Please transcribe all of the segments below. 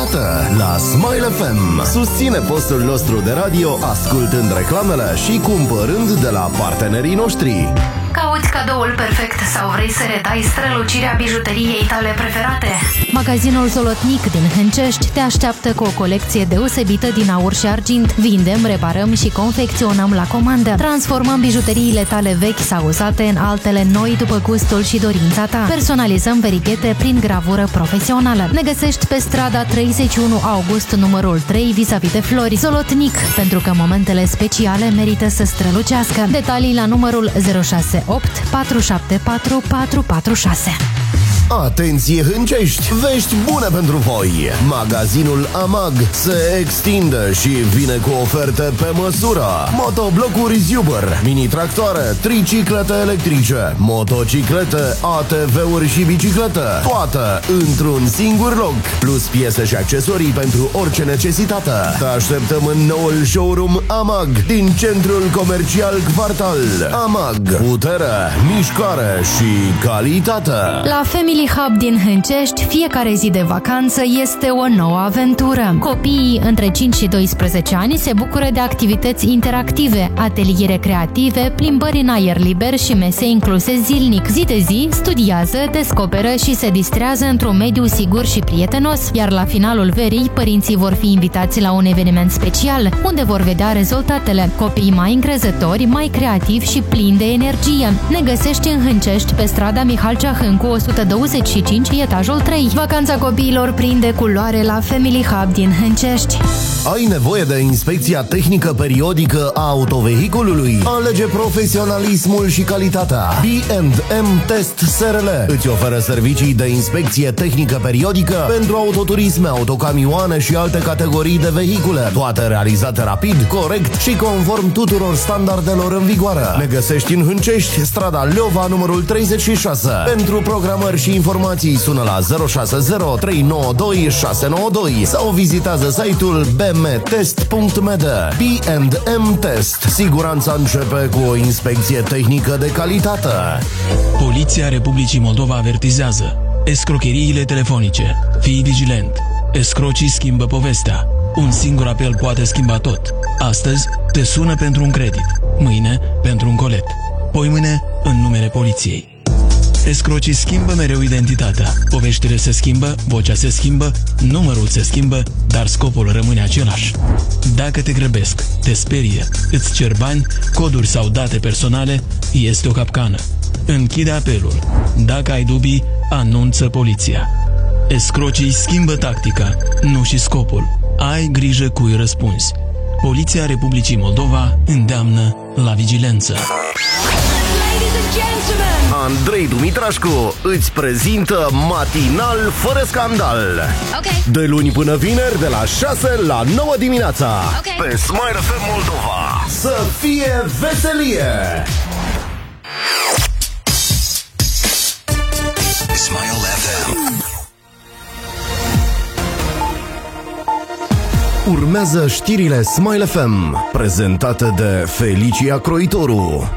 dată la Smile FM. Susține postul nostru de radio ascultând reclamele și cumpărând de la partenerii noștri. Cauți cadoul perfect sau vrei să redai strălucirea bijuteriei tale preferate? Magazinul Zolotnic din Hâncești te așteaptă cu o colecție deosebită din aur și argint. Vindem, reparăm și confecționăm la comandă. Transformăm bijuteriile tale vechi sau uzate în altele noi după gustul și dorința ta. Personalizăm verighete prin gravură profesională. Ne găsești pe strada 31 August, numărul 3, vis-a-vis de Flori. Zolotnic, pentru că momentele speciale merită să strălucească. Detalii la numărul 068 474 446. Atenție Hâncești! Vești bune pentru voi! Magazinul AMAG se extinde și vine cu oferte pe măsură. Motoblocuri Zuber, mini-tractoare, triciclete electrice, motociclete, ATV-uri și biciclete, toate într-un singur loc, plus piese și accesorii pentru orice necesitate. Te așteptăm în noul showroom AMAG din centrul comercial Quartal. AMAG, putere, mișcare și calitate. La Family Hub din Hâncești, fiecare zi de vacanță este o nouă aventură. Copiii între 5 și 12 ani se bucură de activități interactive, ateliere creative, plimbări în aer liber și mese incluse zilnic. Zi de zi, studiază, descoperă și se distrează într-un mediu sigur și prietenos, iar la finalul verii, părinții vor fi invitați la un eveniment special, unde vor vedea rezultatele. Copiii mai încrezători, mai creativi și plini de energie. Ne găsești în Hâncești, pe strada Mihal Ceahâncu 125, etajul 3. Vacanța copiilor prinde culoare la Family Hub din Hâncești. Ai nevoie de inspecția tehnică periodică a autovehiculului? Alege profesionalismul și calitatea. B&M Test SRL îți oferă servicii de inspecție tehnică periodică pentru autoturisme, autocamioane și alte categorii de vehicule. Toate realizate rapid, corect și conform tuturor standardelor în vigoare. Ne găsești în Hâncești, strada Leova, numărul 36. Pentru programări și informații sună la 060 392 692 sau vizitează site-ul bmtest.md. B&M Test. Siguranța începe cu o inspecție tehnică de calitate. Poliția Republicii Moldova avertizează: escrocheriile telefonice. Fii vigilent. Escrocii schimbă povestea. Un singur apel poate schimba tot. Astăzi te sună pentru un credit, mâine pentru un colet, poimâine în numele poliției. Escrocii schimbă mereu identitatea. Poveștile se schimbă, vocea se schimbă, numărul se schimbă, dar scopul rămâne același. Dacă te grăbesc, te sperie, îți cer bani, coduri sau date personale, este o capcană. Închide apelul. Dacă ai dubii, anunță poliția. Escrocii schimbă tactica, nu și scopul. Ai grijă cui răspunzi. Poliția Republicii Moldova îndeamnă la vigilență. Andrei Dumitrașcu îți prezintă Matinal fără scandal. De luni până vineri, de la 6 la 9 dimineața, pe Smile FM Moldova. Să fie veselie! Smile FM. Urmează știrile Smile FM, prezentate de Felicia Croitoru.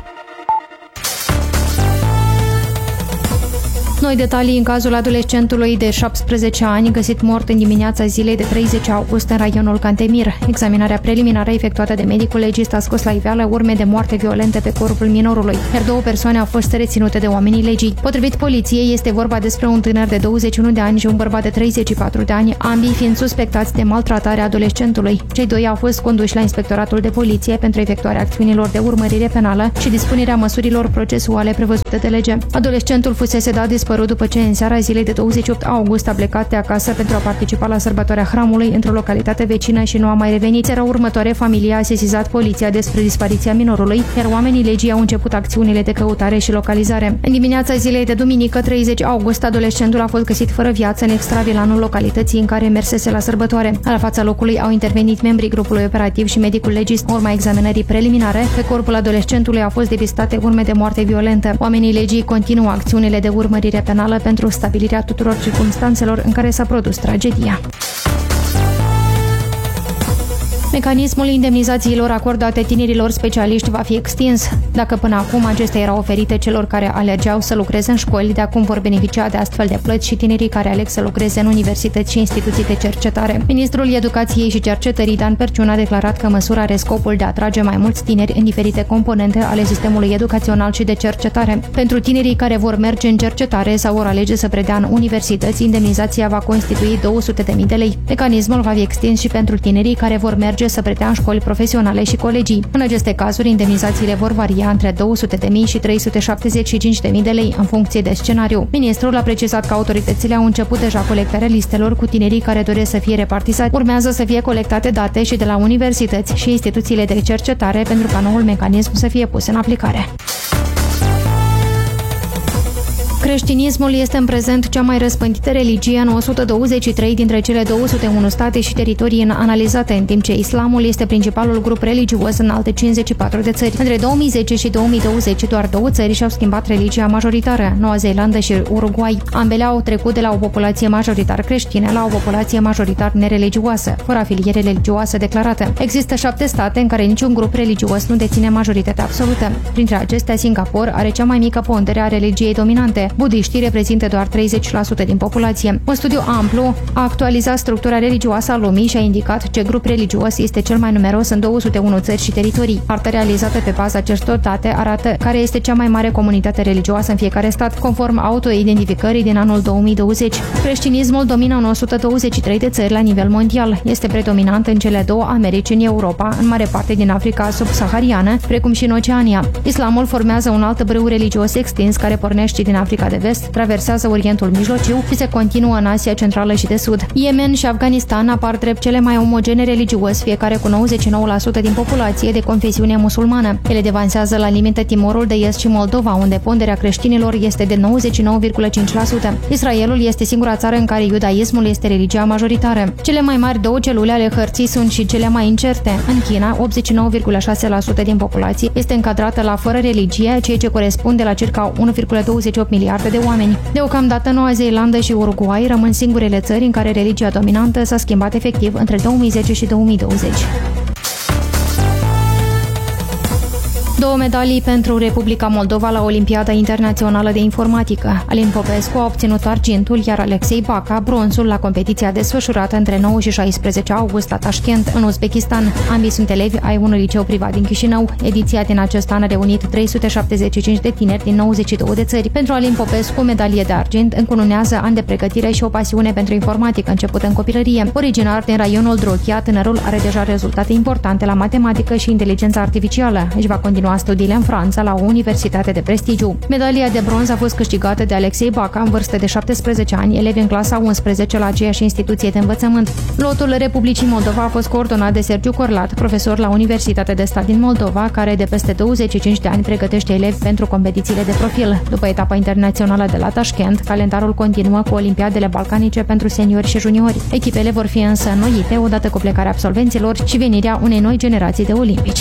Noi detalii în cazul adolescentului de 17 ani găsit mort în dimineața zilei de 30 august în raionul Cantemir. Examinarea preliminară efectuată de medicul legist a scos la iveală urme de moarte violente pe corpul minorului, iar 2 persoane au fost reținute de oamenii legii. Potrivit poliției, este vorba despre un tânăr de 21 de ani și un bărbat de 34 de ani, ambii fiind suspectați de maltratarea adolescentului. Cei 2 au fost conduși la inspectoratul de poliție pentru efectuarea acțiunilor de urmărire penală și dispunerea măsurilor procesuale prevăzute de lege. Adolescentul fusese dat dispărut după ce în seara zilei de 28 august a plecat de acasă pentru a participa la sărbătoarea Hramului într-o localitate vecină și nu a mai revenit. Seara următoare, familia a sesizat poliția despre dispariția minorului, iar oamenii legii au început acțiunile de căutare și localizare. În dimineața zilei de duminică, 30 august, adolescentul a fost găsit fără viață în extravilanul localității în care mersese la sărbătoare. La fața locului au intervenit membrii grupului operativ și medicul legist. În urma examinării preliminare, pe corpul adolescentului au fost depistate urme de moarte violentă. Oamenii legii continuă acțiunile de urmărire penală pentru stabilirea tuturor circumstanțelor în care s-a produs tragedia. Mecanismul indemnizațiilor acordate tinerilor specialiști va fi extins. Dacă până acum acestea erau oferite celor care alegeau să lucreze în școli, de acum vor beneficia de astfel de plăți și tinerii care aleg să lucreze în universități și instituții de cercetare. Ministrul Educației și Cercetării Dan Perciun a declarat că măsura are scopul de a atrage mai mulți tineri în diferite componente ale sistemului educațional și de cercetare. Pentru tinerii care vor merge în cercetare sau vor alege să predea în universități, indemnizația va constitui 200.000 de lei. Mecanismul va fi extins și pentru tinerii care vor merge să predea în școli profesionale și colegii. În aceste cazuri, indemnizațiile vor varia între 200.000 și 375.000 de lei în funcție de scenariu. Ministrul a precizat că autoritățile au început deja colectarea listelor cu tinerii care doresc să fie repartizați. Urmează să fie colectate date și de la universități și instituțiile de cercetare pentru ca noul mecanism să fie pus în aplicare. Creștinismul este în prezent cea mai răspândită religie în 123 dintre cele 201 state și teritorii analizate, în timp ce islamul este principalul grup religios în alte 54 de țări. Între 2010 și 2020, doar 2 țări și-au schimbat religia majoritară, Noua Zeelandă și Uruguay. Ambele au trecut de la o populație majoritar creștină la o populație majoritar nereligioasă, fără afiliere religioasă declarată. Există 7 state în care niciun grup religios nu deține majoritatea absolută. Printre acestea, Singapore are cea mai mică pondere a religiei dominante. Budiștii reprezintă doar 30% din populație. Un studiu amplu a actualizat structura religioasă a lumii și a indicat ce grup religios este cel mai numeros în 201 țări și teritorii. Partea realizată pe baza acestor date arată care este cea mai mare comunitate religioasă în fiecare stat, conform autoidentificării din anul 2020. Creștinismul domină în 123 de țări la nivel mondial. Este predominant în cele 2 Americi, în Europa, în mare parte din Africa subsahariană, precum și în Oceania. Islamul formează un alt brâu religios extins care pornește din Africa de Vest, traversează Orientul Mijlociu și se continuă în Asia Centrală și de Sud. Yemen și Afganistan apar drept cele mai omogene religios, fiecare cu 99% din populație de confesiune musulmană. Ele devansează la limită Timorul de Est și Moldova, unde ponderea creștinilor este de 99,5%. Israelul este singura țară în care iudaismul este religia majoritară. Cele mai mari 2 celule ale hărții sunt și cele mai incerte. În China, 89,6% din populație este încadrată la fără religie, ceea ce corespunde la circa 1,28 miliarde de oameni. Deocamdată, Noua Zeelandă și Uruguay rămân singurele țări în care religia dominantă s-a schimbat efectiv între 2010 și 2020. 2 medalii pentru Republica Moldova la Olimpiada Internațională de Informatică. Alin Popescu a obținut argintul, iar Alexei Baca bronzul la competiția desfășurată între 9 și 16 august la Tashkent, în Uzbekistan. Ambii sunt elevi ai unui liceu privat din Chișinău. Ediția din acest an a reunit 375 de tineri din 92 de țări. Pentru Alin Popescu, medalie de argint încununează ani de pregătire și o pasiune pentru informatică începută în copilărie. Originar din raionul Drochia, tânărul are deja rezultate importante la matematică și inteligența artificială. Își va continua studiile în Franța la o universitate de prestigiu. Medalia de bronz a fost câștigată de Alexei Baca în vârstă de 17 ani, elevi în clasa 11 la aceeași instituție de învățământ. Lotul Republicii Moldova a fost coordonat de Sergiu Corlat, profesor la Universitatea de Stat din Moldova, care de peste 25 de ani pregătește elevi pentru competițiile de profil. După etapa internațională de la Tashkent, calendarul continuă cu olimpiadele balcanice pentru seniori și juniori. Echipele vor fi însă înnoite odată cu plecarea absolvenților și venirea unei noi generații de olimpici.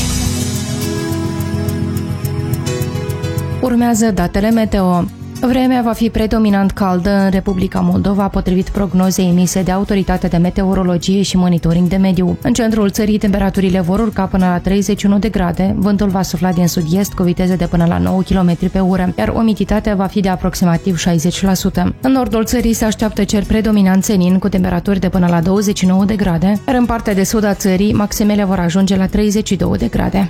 Urmează datele meteo. Vremea va fi predominant caldă în Republica Moldova, potrivit prognozei emise de Autoritatea de Meteorologie și Monitoring de Mediu. În centrul țării, temperaturile vor urca până la 31 de grade, vântul va sufla din sud-est cu viteze de până la 9 km pe oră, iar umiditatea va fi de aproximativ 60%. În nordul țării se așteaptă cer predominant senin cu temperaturi de până la 29 de grade, iar în partea de sud a țării, maximele vor ajunge la 32 de grade.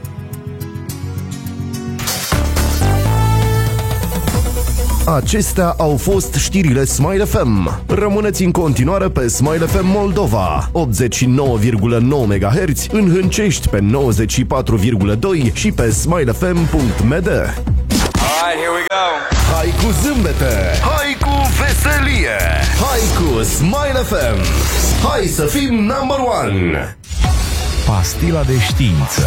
Acestea au fost știrile Smile FM. Rămâneți în continuare pe Smile FM Moldova, 89,9 MHz, în Hâncești pe 94,2 și pe smilefm.md. Alright, here we go. Hai cu zâmbete, hai cu veselie, hai cu Smile FM. Hai să fim number one. Pastila de știință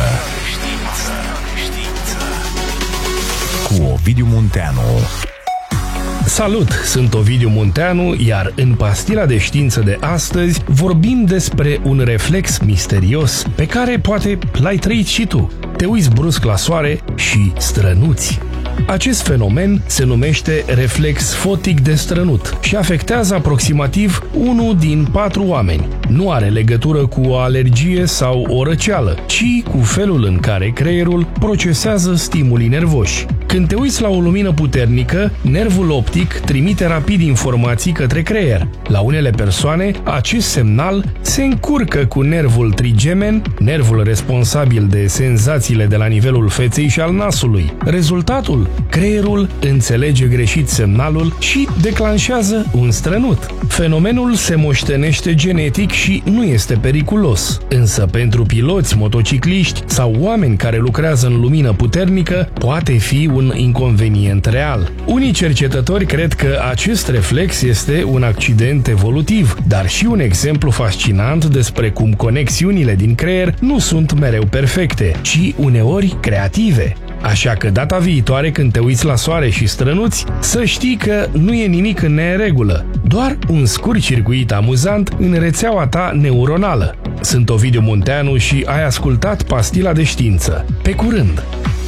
cu Ovidiu Munteanu. Salut, sunt Ovidiu Munteanu, iar în Pastila de știință de astăzi vorbim despre un reflex misterios pe care poate l-ai trăit și tu. Te uiți brusc la soare și strănuți. Acest fenomen se numește reflex fotic de strănut și afectează aproximativ 1 din 4 oameni. Nu are legătură cu o alergie sau o răceală, ci cu felul în care creierul procesează stimulii nervoși. Când te uiți la o lumină puternică, nervul optic trimite rapid informații către creier. La unele persoane, acest semnal se încurcă cu nervul trigemen, nervul responsabil de senzațiile de la nivelul feței și al nasului. Rezultatul? Creierul înțelege greșit semnalul și declanșează un strănut. Fenomenul se moștenește genetic și nu este periculos. Însă pentru piloți, motocicliști sau oameni care lucrează în lumină puternică, poate fi un inconvenient real. Unii cercetători cred că acest reflex este un accident evolutiv, dar și un exemplu fascinant despre cum conexiunile din creier nu sunt mereu perfecte, ci uneori creative. Așa că data viitoare când te uiți la soare și strănuți, să știi că nu e nimic în neregulă, doar un scurt circuit amuzant în rețeaua ta neuronală. Sunt Ovidiu Munteanu și ai ascultat Pastila de Știință. Pe curând!